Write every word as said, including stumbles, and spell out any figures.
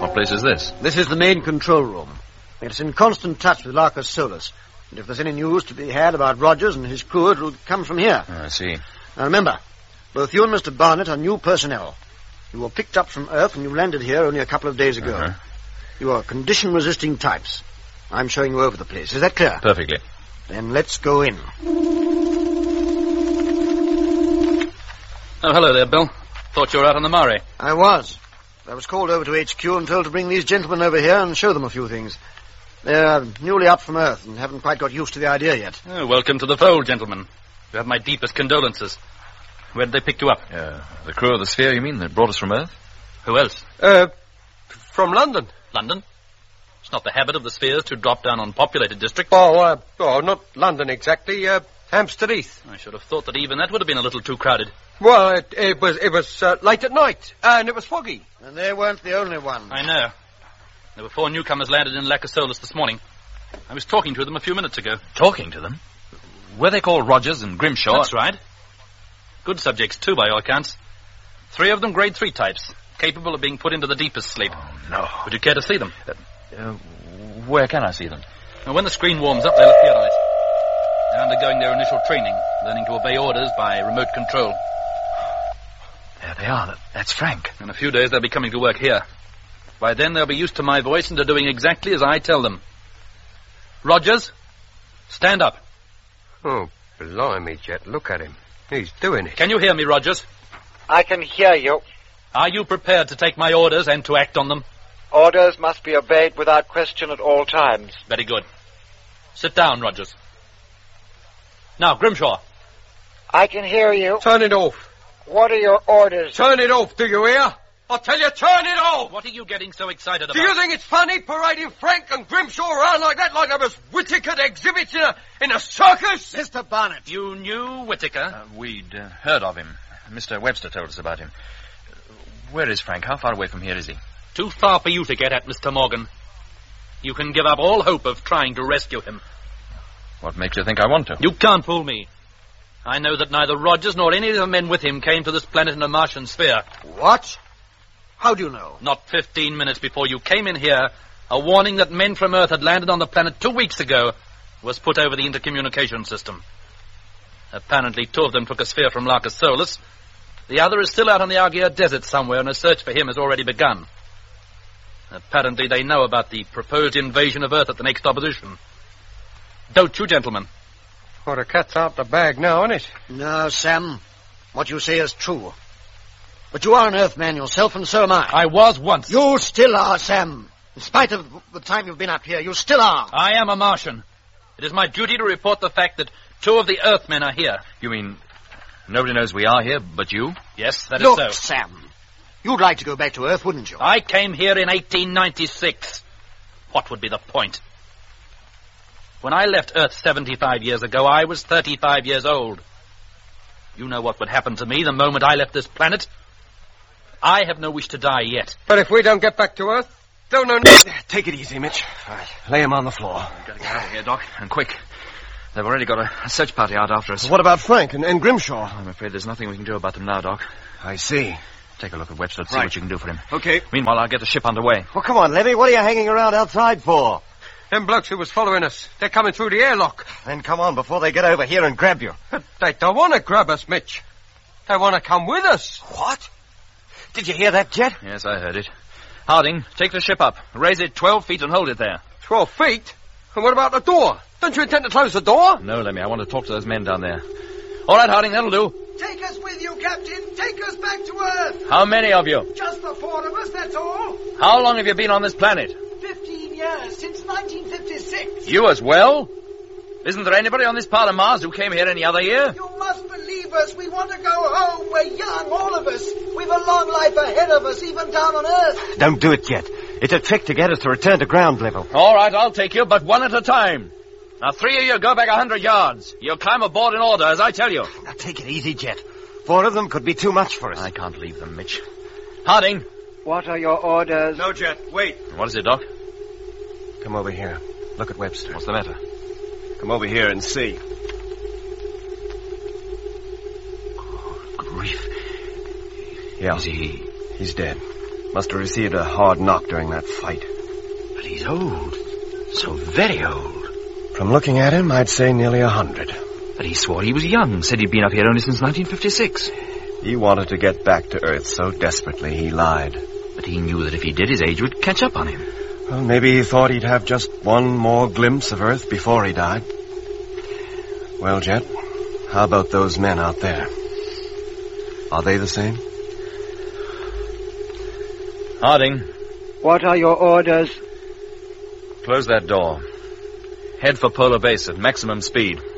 What place is this? This is the main control room. It's in constant touch with Larcus Solus. And if there's any news to be had about Rogers and his crew, it will come from here. Oh, I see. Now remember, both you and Mister Barnett are new personnel. You were picked up from Earth when you landed here only a couple of days ago. Uh-huh. You are condition-resisting types. I'm showing you over the place. Is that clear? Perfectly. Then let's go in. Oh, hello there, Bill. Thought you were out on the Mare. I was. I was called over to H Q and told to bring these gentlemen over here and show them a few things. They're newly up from Earth and haven't quite got used to the idea yet. Oh, welcome to the fold, gentlemen. You have my deepest condolences. Where did they pick you up? Uh, the crew of the Sphere, you mean, that brought us from Earth? Who else? Uh, from London. London? It's not the habit of the Spheres to drop down on populated districts. Oh, uh, oh, not London exactly. Uh, Hampstead Heath. I should have thought that even that would have been a little too crowded. Well, it, it was it was uh, late at night, and it was foggy. And they weren't the only ones. I know. There were four newcomers landed in Larcus Solus this morning. I was talking to them a few minutes ago. Talking to them? Were they called Rogers and Grimshaw? That's right. Good subjects, too, by all accounts. Three of them grade three types, capable of being put into the deepest sleep. Oh, no. Would you care to see them? Uh, uh, where can I see them? Now, when the screen warms up, they'll appear on it. They're undergoing their initial training, learning to obey orders by remote control. There they are. That, that's Frank. In a few days, they'll be coming to work here. By then, they'll be used to my voice and to doing exactly as I tell them. Rogers, stand up. Oh, blimey, Jet, look at him. He's doing it. Can you hear me, Rogers? I can hear you. Are you prepared to take my orders and to act on them? Orders must be obeyed without question at all times. Very good. Sit down, Rogers. Now, Grimshaw. I can hear you. Turn it off. What are your orders? Turn it off, do you hear? I tell you, turn it off! What are you getting so excited about? Do you think it's funny parading Frank and Grimshaw around like that, like there was Whittaker exhibits in a, in a circus? Mister Barnett. You knew Whittaker? Uh, we'd uh, heard of him. Mister Webster told us about him. Where is Frank? How far away from here is he? Too far for you to get at, Mister Morgan. You can give up all hope of trying to rescue him. What makes you think I want to? You can't fool me. I know that neither Rogers nor any of the men with him came to this planet in a Martian sphere. What? How do you know? Not fifteen minutes before you came in here, a warning that men from Earth had landed on the planet two weeks ago was put over the intercommunication system. Apparently two of them took a sphere from Larcus Solus. The other is still out on the Argia Desert somewhere, and a search for him has already begun. Apparently they know about the proposed invasion of Earth at the next opposition. Don't you, gentlemen? Well, the cat's out the bag now, isn't it? No, Sam. What you say is true. But you are an Earthman yourself, and so am I. I was once. You still are, Sam. In spite of the time you've been up here, you still are. I am a Martian. It is my duty to report the fact that two of the Earthmen are here. You mean nobody knows we are here but you? Yes, that Look, is so. Sam, you'd like to go back to Earth, wouldn't you? I came here in eighteen ninety-six. What would be the point? When I left Earth seventy-five years ago, I was thirty-five years old. You know what would happen to me the moment I left this planet. I have no wish to die yet. But if we don't get back to Earth, don't know... Take it easy, Mitch. Right. Lay him on the floor. We've got to get out of here, Doc, and quick. They've already got a, a search party out after us. What about Frank and, and Grimshaw? I'm afraid there's nothing we can do about them now, Doc. I see. Take a look at Webster and see Right. what you can do for him. Okay. Meanwhile, I'll get the ship underway. Well, come on, Levy. What are you hanging around outside for? Them blokes who was following us, they're coming through the airlock. Then come on before they get over here and grab you. But they don't want to grab us, Mitch. They want to come with us. What? Did you hear that, Jet? Yes, I heard it. Harding, take the ship up. Raise it twelve feet and hold it there. Twelve feet? And what about the door? Don't you intend to close the door? No, Lemmy, I want to talk to those men down there. All right, Harding, that'll do. Take us with you, Captain. Take us back to Earth. How many of you? Just the four of us, that's all. How long have you been on this planet? Fifteen years, since nineteen fifty-six. You as well? Isn't there anybody on this part of Mars who came here any other year? You must believe us. We want to go home. We're young, all of us. We've a long life ahead of us, even down on Earth. Don't do it, Jet. It's a trick to get us to return to ground level. All right, I'll take you, but one at a time. Now, three of you go back a hundred yards. You'll climb aboard in order, as I tell you. Now, take it easy, Jet. Four of them could be too much for us. I can't leave them, Mitch. Harding. What are your orders? No, Jet, wait. What is it, Doc? Come over here. Look at Webster. What's the matter? Come over here and see. Oh, grief. Yeah. Is he... He's dead. Must have received a hard knock during that fight. But he's old. So very old. From looking at him, I'd say nearly a hundred. But he swore he was young, said he'd been up here only since nineteen fifty-six. He wanted to get back to Earth so desperately he lied. But he knew that if he did, his age would catch up on him. Well, maybe he thought he'd have just one more glimpse of Earth before he died. Well, Jet, how about those men out there? Are they the same? Harding, What are your orders? close that door. Head for Polar Base at maximum speed.